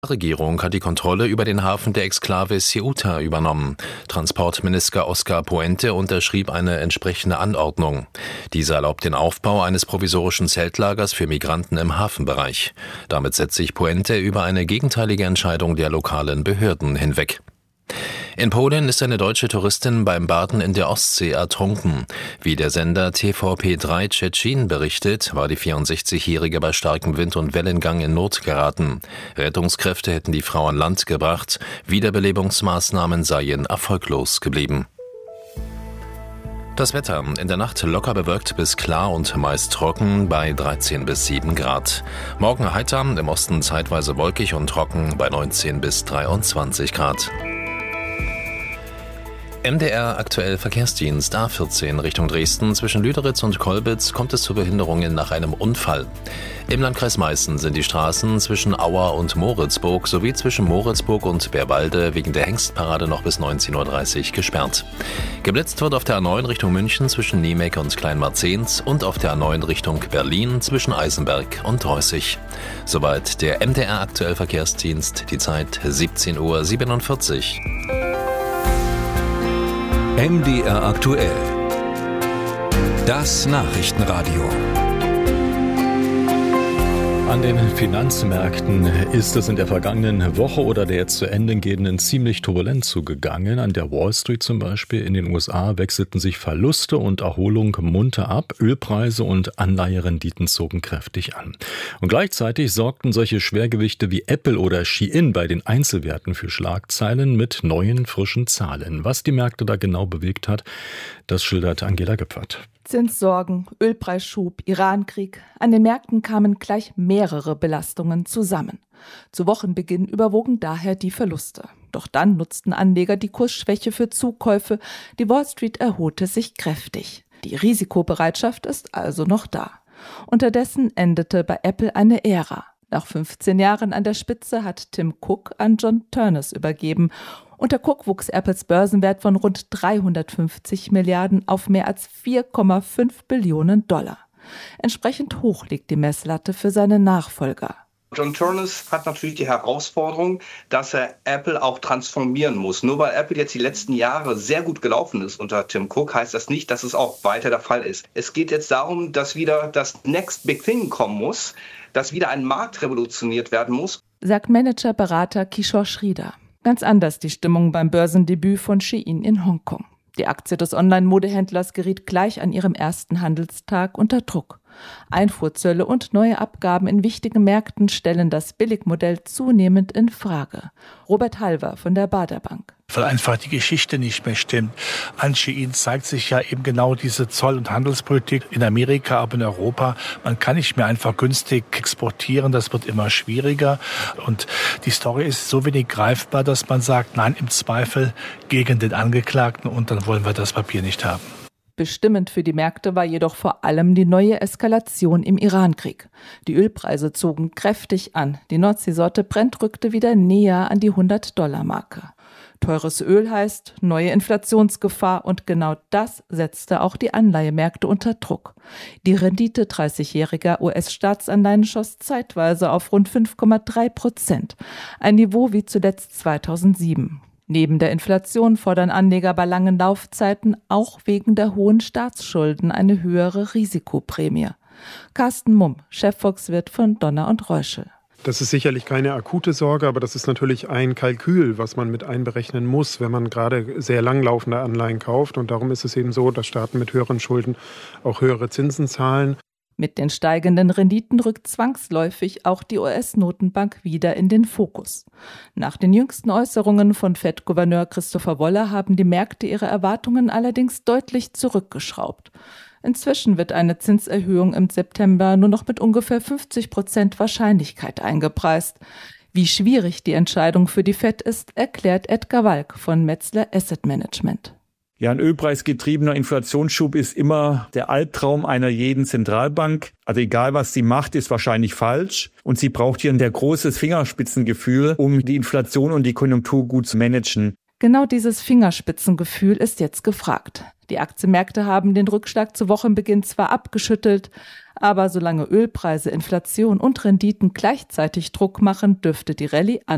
Die Regierung hat die Kontrolle über den Hafen der Exklave Ceuta übernommen. Transportminister Oscar Puente unterschrieb eine entsprechende Anordnung. Diese erlaubt den Aufbau eines provisorischen Zeltlagers für Migranten im Hafenbereich. Damit setzt sich Puente über eine gegenteilige Entscheidung der lokalen Behörden hinweg. In Polen ist eine deutsche Touristin beim Baden in der Ostsee ertrunken. Wie der Sender TVP3 Tschetschen berichtet, war die 64-Jährige bei starkem Wind und Wellengang in Not geraten. Rettungskräfte hätten die Frau an Land gebracht. Wiederbelebungsmaßnahmen seien erfolglos geblieben. Das Wetter: in der Nacht locker bewölkt bis klar und meist trocken bei 13 bis 7 Grad. Morgen heiter, im Osten zeitweise wolkig und trocken bei 19 bis 23 Grad. MDR aktuell Verkehrsdienst A14 Richtung Dresden. Zwischen Lüderitz und Kolbitz kommt es zu Behinderungen nach einem Unfall. Im Landkreis Meißen sind die Straßen zwischen Auer und Moritzburg sowie zwischen Moritzburg und Bärwalde wegen der Hengstparade noch bis 19.30 Uhr gesperrt. Geblitzt wird auf der A9 Richtung München zwischen Niemek und Kleinmarzens und auf der A9 Richtung Berlin zwischen Eisenberg und Reußig. Soweit der MDR aktuell Verkehrsdienst, die Zeit 17.47 Uhr. MDR aktuell. Das Nachrichtenradio. An den Finanzmärkten ist es in der vergangenen Woche oder der jetzt zu Ende gehenden ziemlich turbulent zugegangen. An der Wall Street zum Beispiel in den USA wechselten sich Verluste und Erholung munter ab. Ölpreise und Anleiherenditen zogen kräftig an. Und gleichzeitig sorgten solche Schwergewichte wie Apple oder Shein bei den Einzelwerten für Schlagzeilen mit neuen, frischen Zahlen. Was die Märkte da genau bewegt hat, das schildert Angela Göpfert. Zinssorgen, Ölpreisschub, Irankrieg. An den Märkten kamen gleich mehrere Belastungen zusammen. Zu Wochenbeginn überwogen daher die Verluste. Doch dann nutzten Anleger die Kursschwäche für Zukäufe. Die Wall Street erholte sich kräftig. Die Risikobereitschaft ist also noch da. Unterdessen endete bei Apple eine Ära. Nach 15 Jahren an der Spitze hat Tim Cook an John Ternus übergeben. Unter Cook wuchs Apples Börsenwert von rund 350 Milliarden auf mehr als 4,5 Billionen $. Entsprechend hoch liegt die Messlatte für seine Nachfolger. John Ternus hat natürlich die Herausforderung, dass er Apple auch transformieren muss. Nur weil Apple jetzt die letzten Jahre sehr gut gelaufen ist unter Tim Cook, heißt das nicht, dass es auch weiter der Fall ist. Es geht jetzt darum, dass wieder das Next Big Thing kommen muss, dass wieder ein Markt revolutioniert werden muss, sagt Manager-Berater Kishore Sridhar. Ganz anders die Stimmung beim Börsendebüt von Shein in Hongkong. Die Aktie des Online-Modehändlers geriet gleich an ihrem ersten Handelstag unter Druck. Einfuhrzölle und neue Abgaben in wichtigen Märkten stellen das Billigmodell zunehmend in Frage. Robert Halver von der Baader Bank. Weil einfach die Geschichte nicht mehr stimmt. An Shein zeigt sich ja eben genau diese Zoll- und Handelspolitik in Amerika, aber in Europa. Man kann nicht mehr einfach günstig exportieren, das wird immer schwieriger. Und die Story ist so wenig greifbar, dass man sagt, nein, im Zweifel gegen den Angeklagten und dann wollen wir das Papier nicht haben. Bestimmend für die Märkte war jedoch vor allem die neue Eskalation im Irankrieg. Die Ölpreise zogen kräftig an. Die Nordseesorte Brent rückte wieder näher an die $100-Marke. Teures Öl heißt neue Inflationsgefahr und genau das setzte auch die Anleihemärkte unter Druck. Die Rendite 30-jähriger US-Staatsanleihen schoss zeitweise auf rund 5,3%, ein Niveau wie zuletzt 2007. Neben der Inflation fordern Anleger bei langen Laufzeiten auch wegen der hohen Staatsschulden eine höhere Risikoprämie. Carsten Mumm, Chefvolkswirt von Donner & Reuschel. Das ist sicherlich keine akute Sorge, aber das ist natürlich ein Kalkül, was man mit einberechnen muss, wenn man gerade sehr langlaufende Anleihen kauft. Und darum ist es eben so, dass Staaten mit höheren Schulden auch höhere Zinsen zahlen. Mit den steigenden Renditen rückt zwangsläufig auch die US-Notenbank wieder in den Fokus. Nach den jüngsten Äußerungen von Fed-Gouverneur Christopher Waller haben die Märkte ihre Erwartungen allerdings deutlich zurückgeschraubt. Inzwischen wird eine Zinserhöhung im September nur noch mit ungefähr 50% Wahrscheinlichkeit eingepreist. Wie schwierig die Entscheidung für die Fed ist, erklärt Edgar Walk von Metzler Asset Management. Ja, ein ölpreisgetriebener Inflationsschub ist immer der Albtraum einer jeden Zentralbank. Also egal, was sie macht, ist wahrscheinlich falsch. Und sie braucht hier ein sehr großes Fingerspitzengefühl, um die Inflation und die Konjunktur gut zu managen. Genau dieses Fingerspitzengefühl ist jetzt gefragt. Die Aktienmärkte haben den Rückschlag zu Wochenbeginn zwar abgeschüttelt, aber solange Ölpreise, Inflation und Renditen gleichzeitig Druck machen, dürfte die Rallye an